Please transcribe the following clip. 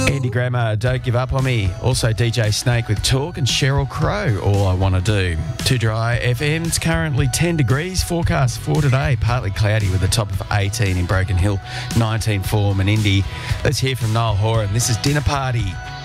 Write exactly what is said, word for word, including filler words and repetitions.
Andy Grammer, Don't Give Up On Me. Also D J Snake with Talk and Sheryl Crow, All I Want to Do. Too Dry F M, it's currently ten degrees. Forecast for today, partly cloudy with a top of eighteen in Broken Hill, nineteen for Menindee. Let's hear from Niall Horan. This is Dinner Party.